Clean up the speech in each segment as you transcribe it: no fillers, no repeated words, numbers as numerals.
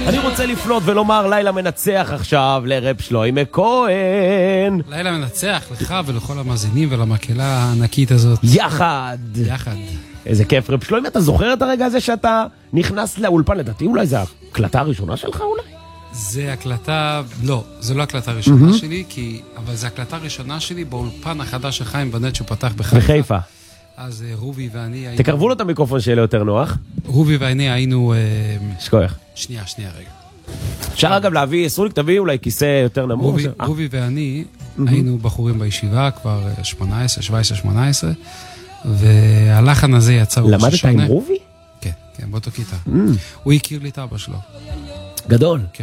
אני רוצה לפנות ולומר לילה מנצח עכשיו לרב שלוימה כהן. לילה מנצח לך ולכל המאזינים ולמקהלה הענקית הזאת. יחד. איזה כיף. רב שלוימה, אתה זוכר את הרגע הזה שאתה נכנס לאולפן? לדעתי אולי זה ההקלטה הראשונה שלך אולי? זה הקלטה, לא, זה לא הקלטה הראשונה שלי, אבל זה הקלטה הראשונה שלי באולפן החדש של חיים בנט שהוא פתח בחיפה. אז רובי ואני היינו... תקרבו לו את המיקרופון שיהיה יותר נוח. רובי ואני היינו... שכוח. שנייה רגע. אפשר אגב להביא, סרוליק תביא אולי כיסא יותר נמוך. רובי ואני היינו בחורים בישיבה כבר 17-18, והלחן הזה יצא... למדת עם רובי? כן, באותו כיתה. הוא הכיר לי את אבא שלו. גדול. כן.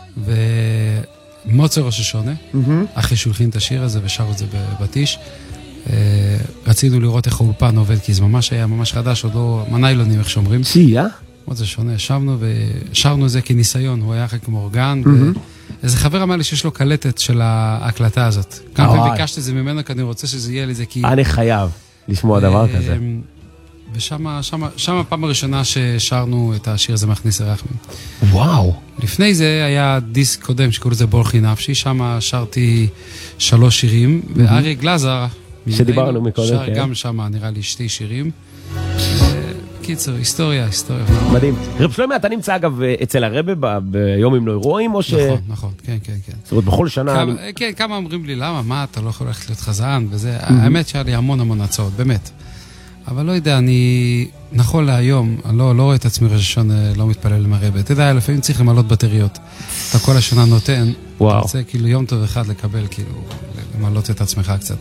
ומוצר ראש השונה, אחרי שהולכים את השיר הזה ושרו את זה בבטיש, רצינו לראות איך האולפן עובד, כי זה ממש היה ממש חדש, עוד לא מניילונים, איך שאומרים. מוצר שונה, ישבנו ושרנו את זה כניסיון, הוא היה אחרי כמו אורגן, ואיזה חבר אמר לי שיש לו קלטת של ההקלטה הזאת. כמה פעמים ביקשתי את זה ממנו, כי אני רוצה שזה יהיה לי זה, כי... אני חייב לשמוע דבר כזה. ושם הפעם הראשונה ששרנו את השיר הזה מכניס הרחמים. וואו. לפני זה היה דיסק קודם שקוראים לזה בורחי נפשי, שם שרתי 3 שירים, וארי גלזר, שדיברנו מקודם, שר גם שם נראה לי 2 שירים. קיצור, היסטוריה. מדהים. רב שלוימה, אתה נמצא אגב אצל הרבה ביום עם נוירואים או ש... נכון, כן. זאת אומרת, בכל שנה... כן, כמה אומרים לי, למה, מה, אתה לא יכול ללכת להיות חזן וזה, האמת שהיה לי המון הצעות, באמת. אבל לא יודע, אני נכון להיום, אני לא רואה את עצמי ראשון, לא מתפלל עם הרבה. אתה יודע, לפעמים צריך למלות בטריות. אתה כל השנה נותן, אתה רוצה כאילו יום טוב אחד לקבל, כאילו, למלות את עצמך קצת.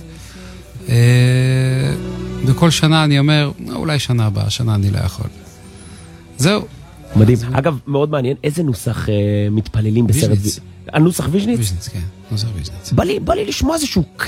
וכל שנה אני אומר, אולי שנה הבאה, שנה אני לא יכול. זהו. מדהים. אגב, מאוד מעניין, איזה נוסח מתפללים בסרט... ויז'ניץ. הנוסח ויז'ניץ? ויז'ניץ, כן. נוסח ויז'ניץ. בא לי לשמוע איזשהו